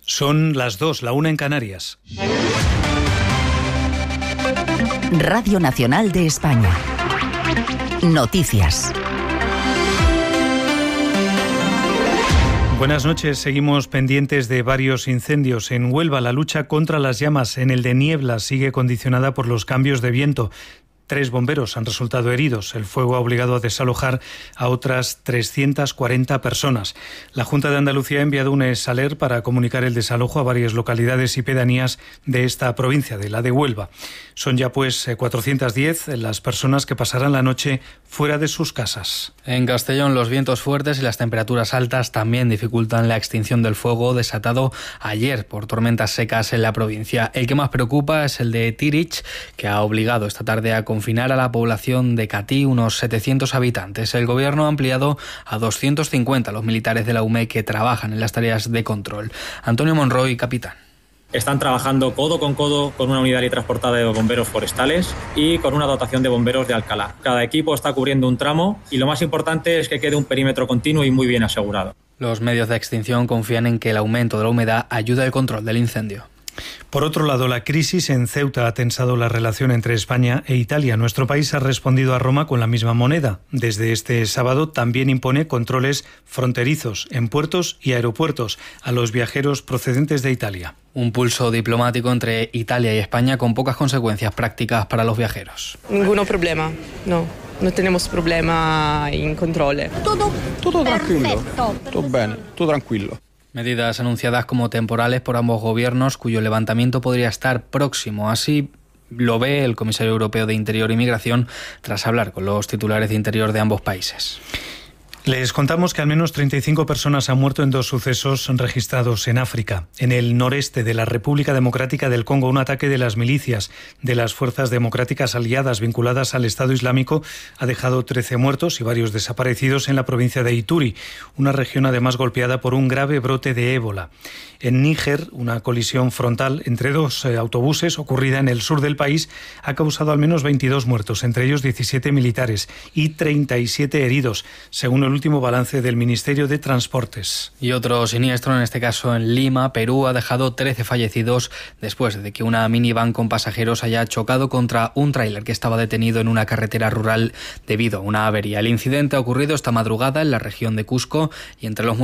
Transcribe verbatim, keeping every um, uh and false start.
Son las dos, la una en Canarias. Radio Nacional de España. Noticias. Buenas noches. Seguimos pendientes de varios incendios. En Huelva, la lucha contra las llamas en el de Niebla sigue condicionada por los cambios de viento. Tres bomberos han resultado heridos. El fuego ha obligado a desalojar a otras trescientas cuarenta personas. La Junta de Andalucía ha enviado un exaler para comunicar el desalojo a varias localidades y pedanías de esta provincia, de la de Huelva. Son ya pues cuatrocientas diez las personas que pasarán la noche fuera de sus casas. En Castellón, los vientos fuertes y las temperaturas altas también dificultan la extinción del fuego desatado ayer por tormentas secas en la provincia. El que más preocupa es el de Tirich, que ha obligado esta tarde a confinar a la población de Catí, unos setecientos habitantes. El Gobierno ha ampliado a doscientos cincuenta los militares de la U M E que trabajan en las tareas de control. Antonio Monroy, capitán. Están trabajando codo con codo con una unidad y transportada de bomberos forestales y con una dotación de bomberos de Alcalá. Cada equipo está cubriendo un tramo y lo más importante es que quede un perímetro continuo y muy bien asegurado. Los medios de extinción confían en que el aumento de la humedad ayude al control del incendio. Por otro lado, la crisis en Ceuta ha tensado la relación entre España e Italia. Nuestro país ha respondido a Roma con la misma moneda. Desde este sábado también impone controles fronterizos en puertos y aeropuertos a los viajeros procedentes de Italia. Un pulso diplomático entre Italia y España con pocas consecuencias prácticas para los viajeros. Ningún problema, no. No tenemos problema en control. Todo, todo tranquilo. Todo bien, todo tranquilo. Medidas anunciadas como temporales por ambos gobiernos, cuyo levantamiento podría estar próximo. Así lo ve el comisario europeo de Interior y Migración tras hablar con los titulares de Interior de ambos países. Les contamos que al menos treinta y cinco personas han muerto en dos sucesos registrados en África. En el noreste de la República Democrática del Congo, un ataque de las milicias de las fuerzas democráticas aliadas vinculadas al Estado Islámico ha dejado trece muertos y varios desaparecidos en la provincia de Ituri, una región además golpeada por un grave brote de ébola. En Níger, una colisión frontal entre dos eh, autobuses ocurrida en el sur del país ha causado al menos veintidós muertos, entre ellos diecisiete militares y treinta y siete heridos, según el último balance del Ministerio de Transportes. Y otro siniestro, en este caso en Lima, Perú, ha dejado trece fallecidos después de que una minivan con pasajeros haya chocado contra un tráiler que estaba detenido en una carretera rural debido a una avería. El incidente ha ocurrido esta madrugada en la región de Cusco y entre los